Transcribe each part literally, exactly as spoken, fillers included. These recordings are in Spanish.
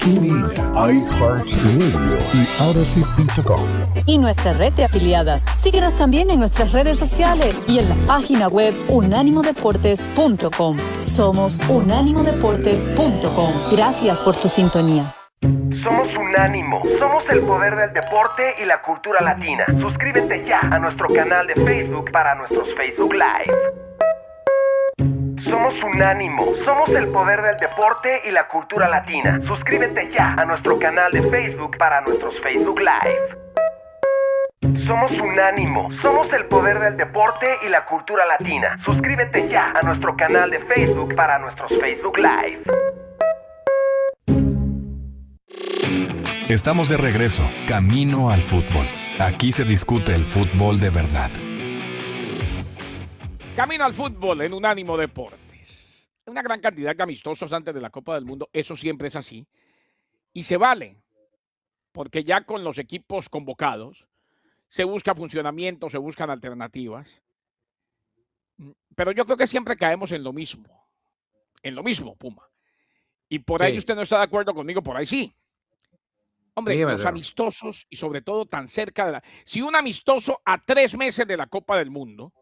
TuneIn, iHeartRadio y Odyssey punto com. Y nuestra red de afiliadas. Síguenos también en nuestras redes sociales y en la página web unánimo deportes punto com. Somos unánimo deportes punto com. Gracias por tu sintonía. Somos Unánimo, somos el poder del deporte y la cultura latina. Suscríbete ya a nuestro canal de Facebook para nuestros Facebook Live. Somos Unánimo, somos el poder del deporte y la cultura latina. Suscríbete ya a nuestro canal de Facebook para nuestros Facebook Live. Somos Unánimo, somos el poder del deporte y la cultura latina. Suscríbete ya a nuestro canal de Facebook para nuestros Facebook Live. Estamos de regreso, camino al fútbol. Aquí se discute el fútbol de verdad. Camino al fútbol en Unánimo Deportes. Una gran cantidad de amistosos antes de la Copa del Mundo, eso siempre es así. Y se vale, porque ya con los equipos convocados se busca funcionamiento, se buscan alternativas. Pero yo creo que siempre caemos en lo mismo. En lo mismo, Puma. Y por ahí Sí. usted no está de acuerdo conmigo, por ahí sí. Hombre, Dígame, los Pedro. amistosos y sobre todo tan cerca de la... Si un amistoso a tres meses de la Copa del Mundo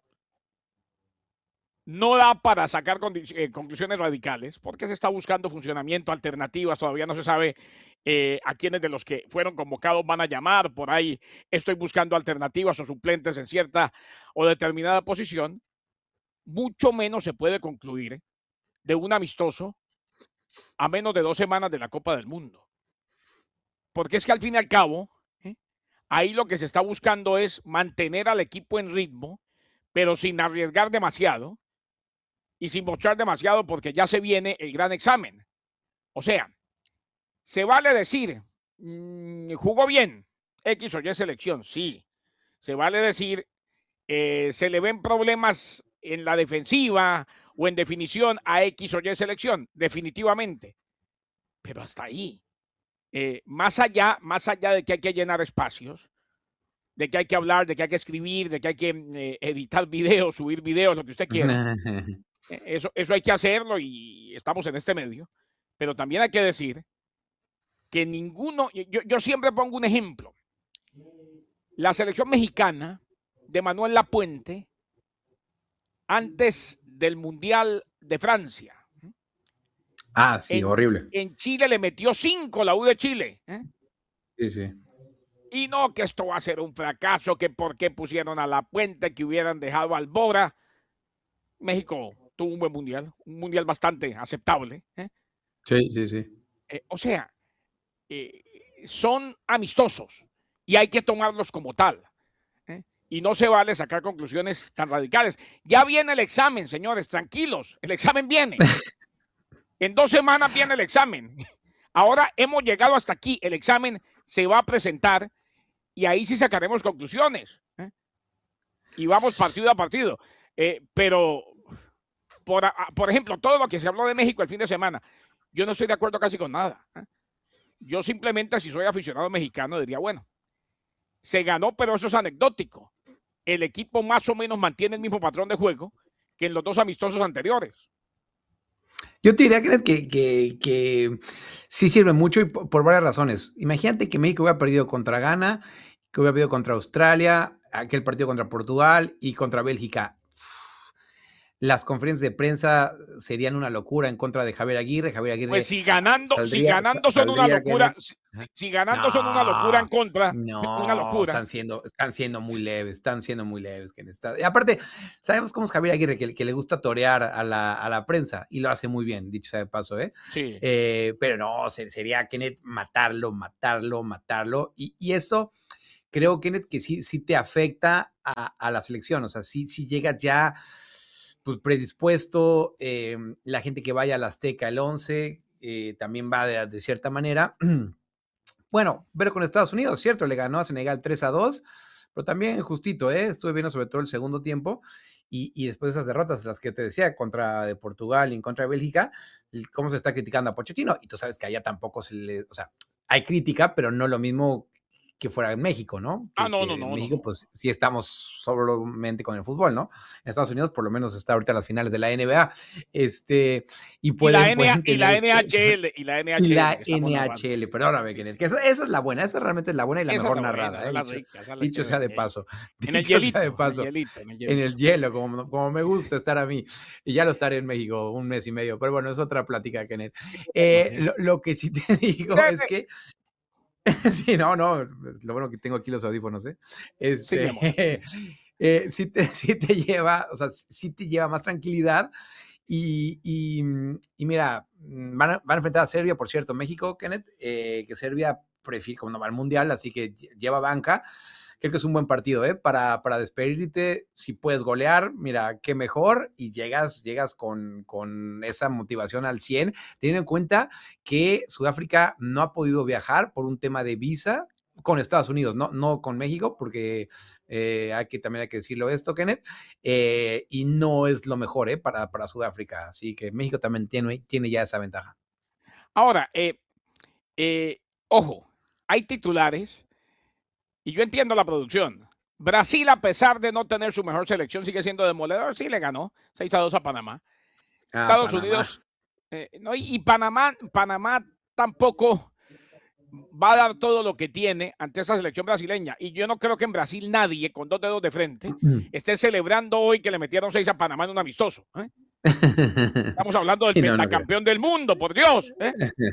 no da para sacar condi- eh, conclusiones radicales, porque se está buscando funcionamiento, alternativas, todavía no se sabe eh, a quiénes de los que fueron convocados van a llamar, por ahí estoy buscando alternativas o suplentes en cierta o determinada posición, mucho menos se puede concluir de un amistoso a menos de dos semanas de la Copa del Mundo. Porque es que al fin y al cabo, ¿eh? ahí lo que se está buscando es mantener al equipo en ritmo, pero sin arriesgar demasiado y sin mochar demasiado porque ya se viene el gran examen. O sea, se vale decir, mmm, jugó bien, X o Y selección, sí. Se vale decir, eh, se le ven problemas en la defensiva o en definición a X o Y selección, definitivamente. Pero hasta ahí. Eh, más allá, más allá de que hay que llenar espacios, de que hay que hablar, de que hay que escribir, de que hay que eh, editar videos, subir videos, lo que usted quiera. Eh, Eso, eso hay que hacerlo y estamos en este medio. Pero también hay que decir que ninguno, yo, yo siempre pongo un ejemplo. La selección mexicana de Manuel Lapuente, antes del Mundial de Francia, Ah, sí, en, horrible. en Chile le metió cinco la U de Chile. ¿eh? Sí, sí. Y no, que esto va a ser un fracaso, que por qué pusieron a Lapuente, que hubieran dejado al Bora. México tuvo un buen mundial, un mundial bastante aceptable. ¿eh? Sí, sí, sí. Eh, o sea, eh, son amistosos y hay que tomarlos como tal. ¿eh? Y no se vale sacar conclusiones tan radicales. Ya viene el examen, señores, tranquilos, el examen viene. En dos semanas viene el examen. Ahora hemos llegado hasta aquí, el examen se va a presentar y ahí sí sacaremos conclusiones. ¿eh? Y vamos partido a partido. Eh, pero, por, a, por ejemplo, todo lo que se habló de México el fin de semana, yo no estoy de acuerdo casi con nada. ¿eh? Yo simplemente, si soy aficionado mexicano, diría, bueno, se ganó, pero eso es anecdótico. El equipo más o menos mantiene el mismo patrón de juego que en los dos amistosos anteriores. Yo te diría que, que, que, que sí sirve mucho y por, por varias razones. Imagínate que México hubiera perdido contra Ghana, que hubiera perdido contra Australia, aquel partido contra Portugal y contra Bélgica. Las conferencias de prensa serían una locura en contra de Javier Aguirre. Javier Aguirre Pues si ganando, saldría, si ganando son una locura, si, si ganando no, son una locura en contra, no, una locura. Están siendo, están siendo muy leves, están siendo muy leves. Que está, y aparte, sabemos cómo es Javier Aguirre, que, que le gusta torear a la, a la prensa y lo hace muy bien, dicho sea de paso, ¿eh? Sí. Eh, pero no, sería Kenneth matarlo, matarlo, matarlo. Y, y eso creo, Kenneth, que sí, sí te afecta a, a la selección. O sea, sí, sí llegas ya pues, predispuesto. Eh, la gente que vaya al Azteca el once eh, también va de, de cierta manera. Bueno, ver con Estados Unidos, ¿cierto? Le ganó a Senegal tres a dos, pero también justito, ¿eh? Estuve viendo sobre todo el segundo tiempo y, y después de esas derrotas, las que te decía, contra de Portugal y en contra de Bélgica, cómo se está criticando a Pochettino. Y tú sabes que allá tampoco se le, o sea, hay crítica, pero no lo mismo que fuera en México, ¿no? Ah, Que, no, no, que en no, no, México, no. pues sí estamos solamente con el fútbol, ¿no? En Estados Unidos, por lo menos, está ahorita en las finales de la N B A, este, y Y la pueden, N A pueden y tener la este, NHL, y la y N H L la que estamos narrando. N H L, perdóname, Sí, Kenneth, sí. que esa, esa es la buena, esa realmente es la buena y la Esa es mejor la buena, narrada, esa ¿eh? es la Dicho, rica, esa es la dicho sea chévere. de Eh, paso, en el dicho sea de hielito, en el paso, hielito, en el en el hielito. hielo, como, como me gusta estar a mí, y ya lo estaré en México un mes y medio, pero bueno, es otra plática, Kenneth. Bueno, Eh, sí. lo, lo que sí te digo es Fíjate- que sí, no, no, lo bueno que tengo aquí los audífonos, ¿eh? Sí, mi Este, amor. eh, sí, te, sí te lleva, o sea, sí te lleva más tranquilidad y, y, mm, y mira, mm, van a, van a enfrentar a Serbia, por cierto, México, Kenneth, eh, que Serbia prefiere, como no va al Mundial, así que lle- lleva banca. Creo que es un buen partido, ¿eh? Para, para despedirte, si puedes golear, mira, qué mejor, y llegas, llegas con, con esa motivación al cien, teniendo en cuenta que Sudáfrica no ha podido viajar por un tema de visa con Estados Unidos, no, no con México, porque eh, hay que, también hay que decirlo esto, Kenneth, eh, y no es lo mejor, ¿eh? Para, para Sudáfrica, así que México también tiene, tiene ya esa ventaja. Ahora, eh, eh, ojo, hay titulares y yo entiendo la producción. Brasil, a pesar de no tener su mejor selección, sigue siendo demoledor. Sí le ganó seis a dos a Panamá. Ah, Estados Panamá. Unidos, eh, no, y, y Panamá, Panamá tampoco va a dar todo lo que tiene ante esa selección brasileña. Y yo no creo que en Brasil nadie, con dos dedos de frente, esté celebrando hoy que le metieron seis a Panamá en un amistoso. ¿eh? Estamos hablando del Sí, no, no creo. pentacampeón del mundo, por Dios. ¿eh?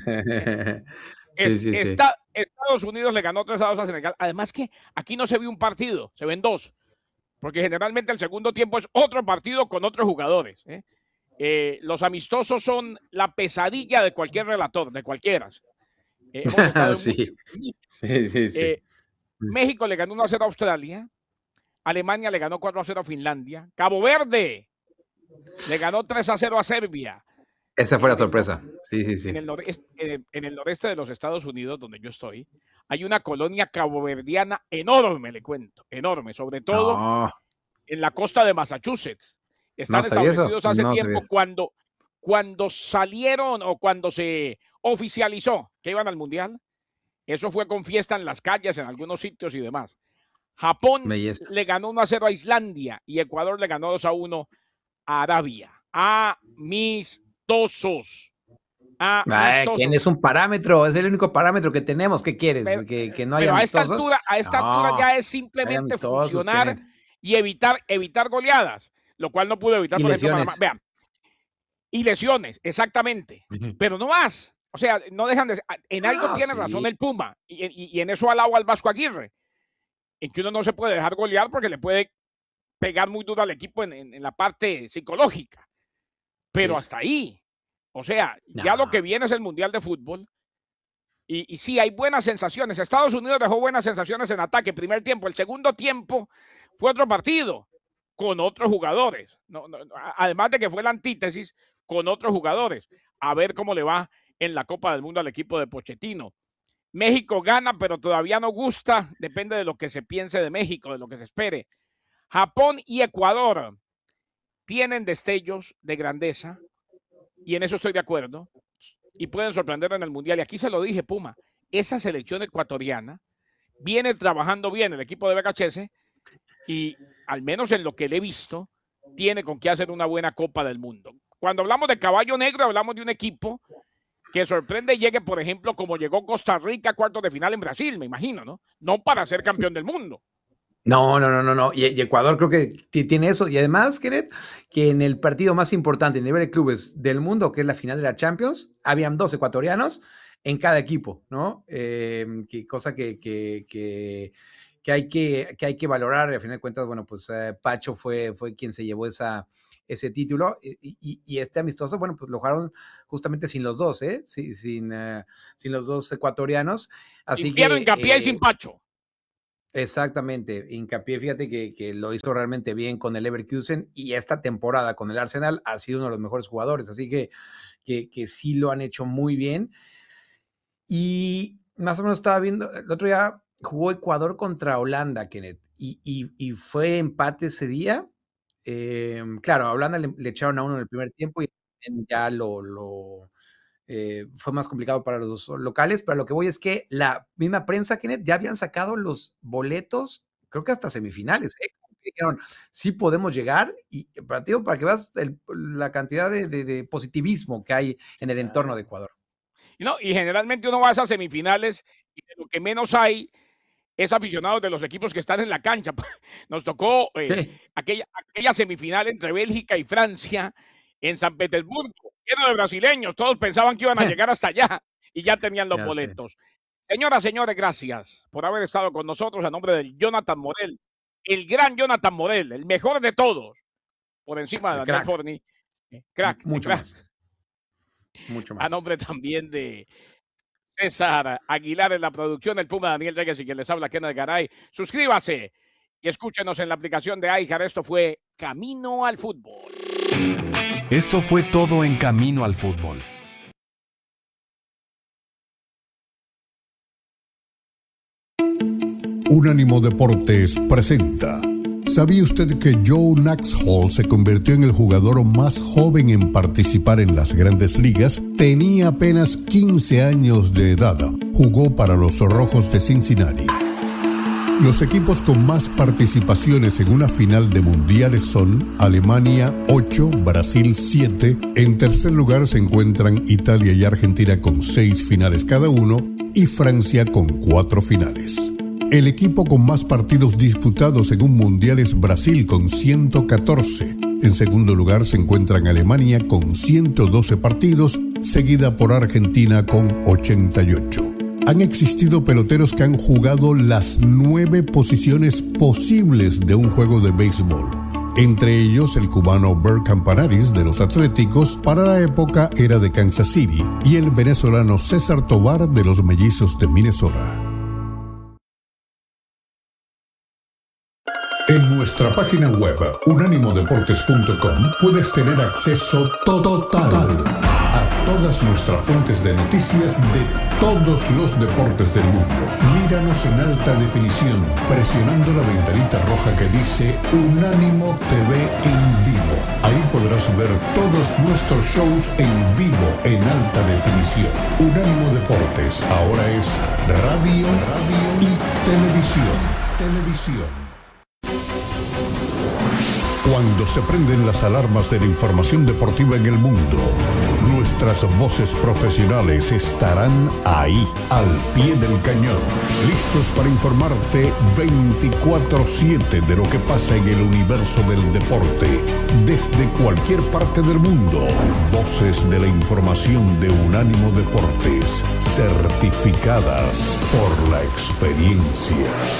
Sí, Es, sí, sí. está, Estados Unidos le ganó tres a dos a Senegal. Además que aquí no se ve un partido, se ven dos. Porque generalmente el segundo tiempo es otro partido con otros jugadores. ¿eh? Eh, los amistosos son la pesadilla de cualquier relator, de cualquiera. Eh, hemos estado en Sí, muchos. sí, sí, sí. Eh, México le ganó uno a cero a Australia. Alemania le ganó cuatro a cero a Finlandia. Cabo Verde le ganó tres a cero a Serbia. Esa fue la En el, sorpresa. Sí, sí, sí. en, el noreste, en el noreste de los Estados Unidos, donde yo estoy, hay una colonia caboverdiana enorme, le cuento, enorme, sobre todo No, en la costa de Massachusetts. no Están sabía eso. establecidos hace No sabía tiempo eso. cuando, cuando salieron o cuando se oficializó que iban al Mundial. Eso fue con fiesta en las calles, en algunos sitios y demás. Japón Belleza. le ganó uno a cero a Islandia y Ecuador le ganó dos a uno a Arabia. Amistosos. Ay, ¿quién Amistosos. es un parámetro? Es el único parámetro que tenemos. ¿Qué quieres? Pero, ¿Que, que no haya pero a esta amistosos? altura, a esta altura No, ya es hay simplemente amistosos, funcionar Kenneth. y evitar, evitar goleadas, lo cual no pudo evitar, Y por ejemplo, Panamá. lesiones. Vean, y lesiones, exactamente. Pero no más. O sea, no dejan de. En algo Ah, tiene razón sí. el Puma. Y, y, y en eso alabo al Vasco Aguirre. En que uno no se puede dejar golear porque le puede pegar muy duro al equipo en, en, en la parte psicológica. Pero Sí. hasta ahí. O sea, ya No. lo que viene es el Mundial de Fútbol. Y, y sí, hay buenas sensaciones. Estados Unidos dejó buenas sensaciones en ataque. Primer tiempo. El segundo tiempo fue otro partido con otros jugadores. No, no, además de que fue la antítesis con otros jugadores. A ver cómo le va en la Copa del Mundo al equipo de Pochettino. México gana, pero todavía no gusta. Depende de lo que se piense de México, de lo que se espere. Japón y Ecuador tienen destellos de grandeza. Y en eso estoy de acuerdo. Y pueden sorprender en el Mundial. Y aquí se lo dije, Puma. Esa selección ecuatoriana viene trabajando bien el equipo de B K H S y al menos en lo que le he visto, tiene con qué hacer una buena Copa del Mundo. Cuando hablamos de caballo negro, hablamos de un equipo que sorprende y llegue, por ejemplo, como llegó Costa Rica a cuartos de final en Brasil, me imagino, ¿no? No para ser campeón del mundo. No, no, no, no, no. Y, y Ecuador creo que tiene eso. Y además, Kenneth, que en el partido más importante a nivel de clubes del mundo, que es la final de la Champions, habían dos ecuatorianos en cada equipo, ¿no? Eh, que, cosa que, que, que, que, hay que, que hay que valorar. Y al final de cuentas, bueno, pues eh, Pacho fue, fue quien se llevó esa, ese título. Y, y, y este amistoso, bueno, pues lo jugaron justamente sin los dos, ¿eh? Sí, sin, uh, sin los dos ecuatorianos. Así sin Piero que, Hincapié eh, y sin Pacho. Exactamente, Hincapié, fíjate que, que lo hizo realmente bien con el Leverkusen y esta temporada con el Arsenal ha sido uno de los mejores jugadores, así que, que, que sí lo han hecho muy bien. Y más o menos estaba viendo, el otro día jugó Ecuador contra Holanda, Kenneth, y, y, y fue empate ese día. Eh, claro, a Holanda le, le echaron a uno en el primer tiempo y ya lo, lo eh, fue más complicado para los dos locales, pero lo que voy es que la misma prensa, Kenneth, ya habían sacado los boletos, creo que hasta semifinales, ¿eh? Dijeron, sí podemos llegar, y para, tío, para que veas el, la cantidad de, de, de positivismo que hay en el entorno de Ecuador. No, y generalmente uno va a esas semifinales y de lo que menos hay es aficionados de los equipos que están en la cancha. Nos tocó eh, Sí. aquella, aquella semifinal entre Bélgica y Francia en San Petersburgo, lleno de brasileños, todos pensaban que iban a llegar hasta allá y ya tenían los Ya sé. boletos. Señoras, señores, gracias por haber estado con nosotros a nombre del Jonathan Morel, el gran Jonathan Morel, el mejor de todos, por encima de El Daniel crack. Forni. Eh, Crack, el Mucho crack. más. Mucho A más. nombre también de César Aguilar en la producción, el Puma Daniel Reyes y quien les habla, Kenneth Garay. Suscríbase y escúchenos en la aplicación de iHeart. Esto fue Camino al Fútbol. Esto fue todo en Camino al Fútbol. Unánimo Deportes presenta. ¿Sabía usted que Joe Naxhall se convirtió en el jugador más joven en participar en las Grandes Ligas? Tenía apenas quince años de edad. Jugó para los Rojos de Cincinnati. Los equipos con más participaciones en una final de mundiales son Alemania ocho, Brasil siete. En tercer lugar se encuentran Italia y Argentina con seis finales cada uno y Francia con cuatro finales. El equipo con más partidos disputados en un mundial es Brasil con ciento catorce. En segundo lugar se encuentran Alemania con ciento doce partidos, seguida por Argentina con ochenta y ocho. Han existido peloteros que han jugado las nueve posiciones posibles de un juego de béisbol. Entre ellos el cubano Bert Campanaris de los Atléticos, para la época era de Kansas City, y el venezolano César Tovar de los Mellizos de Minnesota. En nuestra página web unánimo deportes punto com puedes tener acceso total a todas nuestras fuentes de noticias de todos los deportes del mundo. Míranos en alta definición presionando la ventanita roja que dice Unánimo T V en vivo. Ahí podrás ver todos nuestros shows en vivo en alta definición. Unánimo Deportes ahora es radio, radio y televisión. Televisión. Cuando se prenden las alarmas de la información deportiva en el mundo, nuestras voces profesionales estarán ahí, al pie del cañón, listos para informarte veinticuatro siete de lo que pasa en el universo del deporte, desde cualquier parte del mundo. Voces de la información de Unánimo Deportes, certificadas por la experiencia.